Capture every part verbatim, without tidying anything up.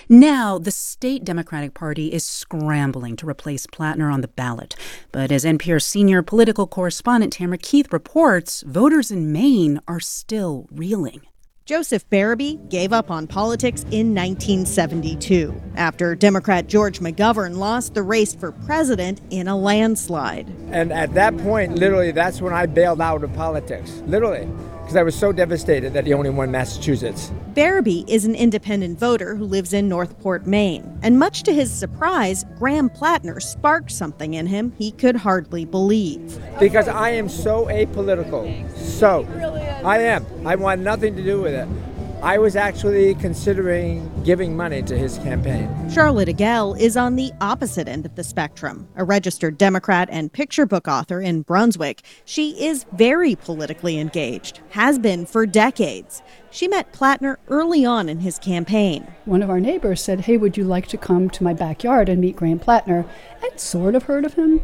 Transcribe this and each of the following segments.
Now, the state Democratic Party is scrambling to replace Plattner on the ballot. But as N P R senior political correspondent Tamara Keith reports, voters in Maine are still reeling. Joseph Barabee gave up on politics in nineteen seventy-two after Democrat George McGovern lost the race for president in a landslide. And at that point, literally, that's when I bailed out of politics, literally, because I was so devastated that he only won Massachusetts. Barabee is an independent voter who lives in Northport, Maine. And much to his surprise, Graham Plattner sparked something in him he could hardly believe. Because I am so apolitical. So, I am. I want nothing to do with it. I was actually considering giving money to his campaign. Charlotte Agell is on the opposite end of the spectrum. A registered Democrat and picture book author in Brunswick, she is very politically engaged, has been for decades. She met Plattner early on in his campaign. One of our neighbors said, hey, would you like to come to my backyard and meet Graham Plattner? I'd sort of heard of him.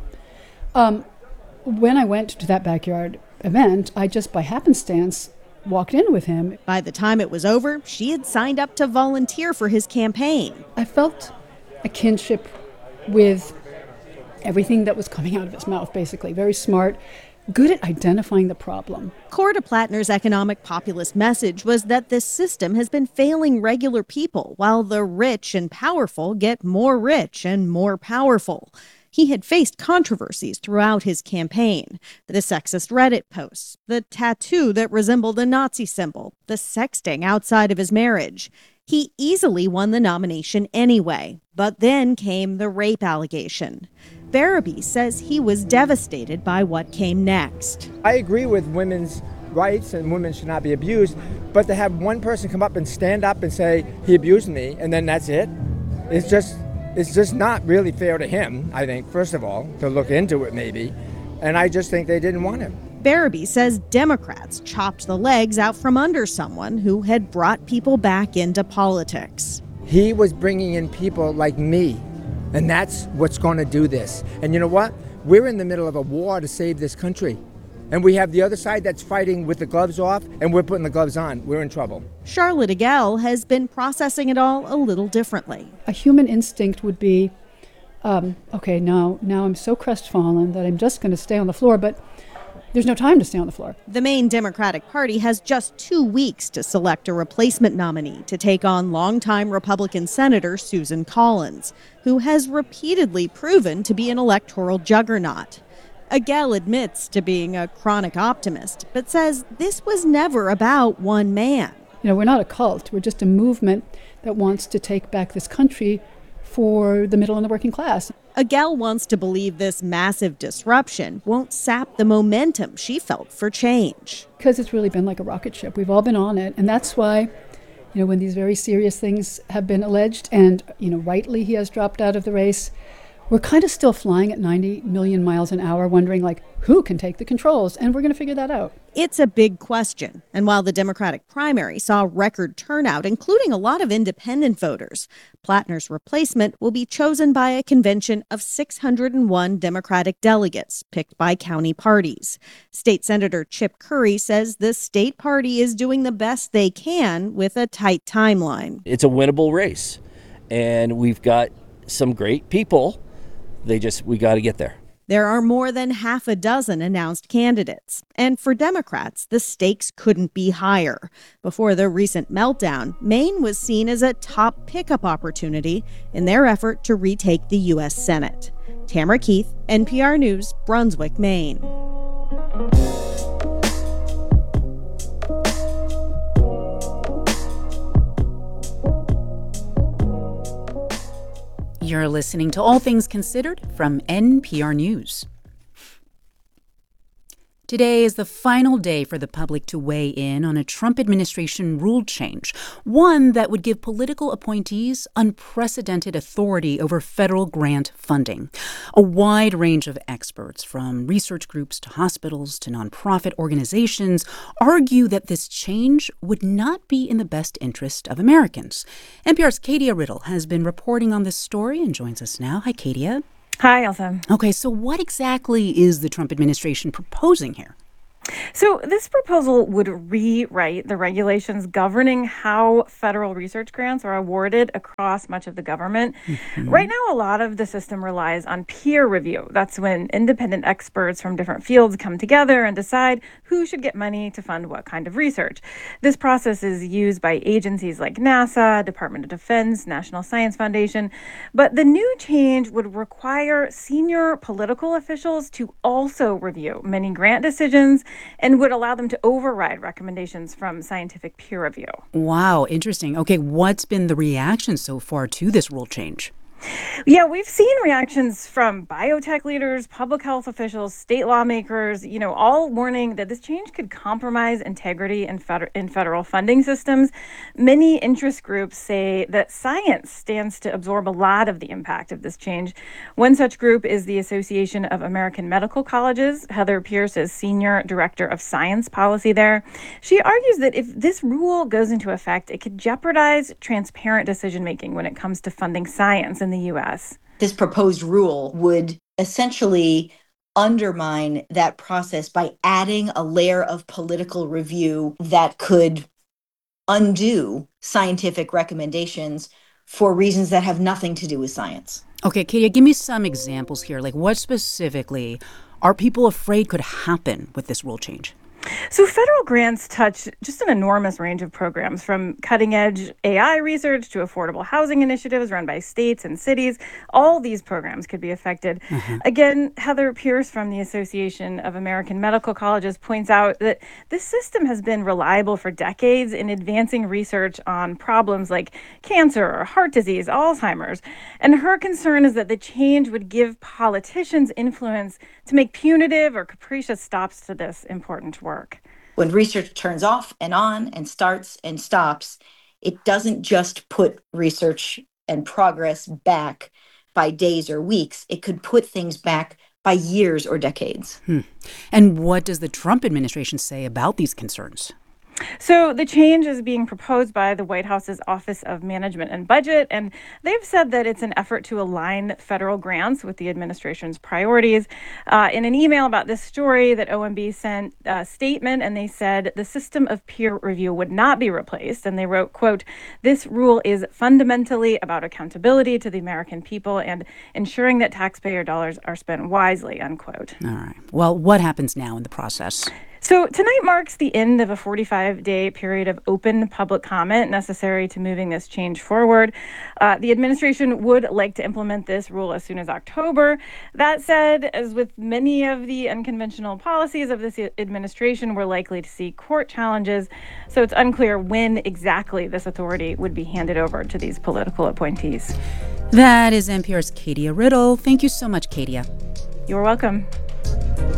Um, when I went to that backyard event, I just by happenstance walked in with him. By the time it was over, she had signed up to volunteer for his campaign. I felt a kinship with everything that was coming out of his mouth, basically. Very smart, good at identifying the problem. Core to Plattner's economic populist message was that this system has been failing regular people, while the rich and powerful get more rich and more powerful. He had faced controversies throughout his campaign. The sexist Reddit posts, the tattoo that resembled a Nazi symbol, the sexting outside of his marriage. He easily won the nomination anyway, but then came the rape allegation. Barabee says he was devastated by what came next. I agree with women's rights and women should not be abused, but to have one person come up and stand up and say, he abused me, and then that's it, it's just... It's just not really fair to him, I think, first of all, to look into it maybe. And I just think they didn't want him. Barabee says Democrats chopped the legs out from under someone who had brought people back into politics. He was bringing in people like me, and that's what's going to do this. And you know what? We're in the middle of a war to save this country. And we have the other side that's fighting with the gloves off, and we're putting the gloves on. We're in trouble. Charlotte Agell has been processing it all a little differently. A human instinct would be, um, okay, now, now I'm so crestfallen that I'm just going to stay on the floor, but there's no time to stay on the floor. The Maine Democratic Party has just two weeks to select a replacement nominee to take on longtime Republican Senator Susan Collins, who has repeatedly proven to be an electoral juggernaut. Agell admits to being a chronic optimist, but says this was never about one man. You know, we're not a cult. We're just a movement that wants to take back this country for the middle and the working class. Agell wants to believe this massive disruption won't sap the momentum she felt for change. Because it's really been like a rocket ship. We've all been on it. And that's why, you know, when these very serious things have been alleged and, you know, rightly he has dropped out of the race, we're kind of still flying at ninety million miles an hour, wondering, like, who can take the controls? And we're going to figure that out. It's a big question. And while the Democratic primary saw record turnout, including a lot of independent voters, Plattner's replacement will be chosen by a convention of six hundred one Democratic delegates picked by county parties. State Senator Chip Curry says the state party is doing the best they can with a tight timeline. It's a winnable race, and we've got some great people. They just, we got to get there. There are more than half a dozen announced candidates. And for Democrats, the stakes couldn't be higher. Before the recent meltdown, Maine was seen as a top pickup opportunity in their effort to retake the U S Senate. Tamara Keith, N P R News, Brunswick, Maine. You're listening to All Things Considered from N P R News. Today is the final day for the public to weigh in on a Trump administration rule change, one that would give political appointees unprecedented authority over federal grant funding. A wide range of experts, from research groups to hospitals to nonprofit organizations, argue that this change would not be in the best interest of Americans. N P R's Katia Riddle has been reporting on this story and joins us now. Hi, Katia. Hi, Elsa. Okay, so what exactly is the Trump administration proposing here? So, this proposal would rewrite the regulations governing how federal research grants are awarded across much of the government. Mm-hmm. Right now, a lot of the system relies on peer review. That's when independent experts from different fields come together and decide who should get money to fund what kind of research. This process is used by agencies like NASA, Department of Defense, National Science Foundation. But the new change would require senior political officials to also review many grant decisions and would allow them to override recommendations from scientific peer review. Wow, interesting. Okay, what's been the reaction so far to this rule change? Yeah, we've seen reactions from biotech leaders, public health officials, state lawmakers, you know, all warning that this change could compromise integrity in, feder- in federal funding systems. Many interest groups say that science stands to absorb a lot of the impact of this change. One such group is the Association of American Medical Colleges. Heather Pierce is Senior Director of Science Policy there. She argues that if this rule goes into effect, it could jeopardize transparent decision-making when it comes to funding science in the U S. This proposed rule would essentially undermine that process by adding a layer of political review that could undo scientific recommendations for reasons that have nothing to do with science. Okay, Katia, give me some examples here. Like, what specifically are people afraid could happen with this rule change? So federal grants touch just an enormous range of programs, from cutting-edge A I research to affordable housing initiatives run by states and cities. All these programs could be affected. Mm-hmm. Again, Heather Pierce from the Association of American Medical Colleges points out that this system has been reliable for decades in advancing research on problems like cancer, heart disease, Alzheimer's. And her concern is that the change would give politicians influence to make punitive or capricious stops to this important work. When research turns off and on and starts and stops, it doesn't just put research and progress back by days or weeks. It could put things back by years or decades. Hmm. And what does the Trump administration say about these concerns? So the change is being proposed by the White House's Office of Management and Budget, and they've said that it's an effort to align federal grants with the administration's priorities. Uh, in an email about this story that O M B sent a statement, and they said the system of peer review would not be replaced. And they wrote, quote, "This rule is fundamentally about accountability to the American people and ensuring that taxpayer dollars are spent wisely," unquote. All right. Well, what happens now in the process? So tonight marks the end of a forty-five day period of open public comment necessary to moving this change forward. Uh, the administration would like to implement this rule as soon as October. That said, as with many of the unconventional policies of this administration, we're likely to see court challenges. So it's unclear when exactly this authority would be handed over to these political appointees. That is N P R's Katia Riddle. Thank you so much, Katia. You're welcome.